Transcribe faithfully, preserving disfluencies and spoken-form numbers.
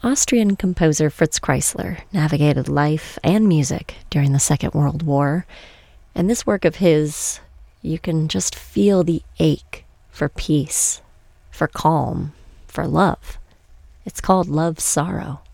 Austrian composer Fritz Kreisler navigated life and music during the Second World War, and this work of his, you can just feel the ache for peace, for calm, for love. It's called Love's Sorrow.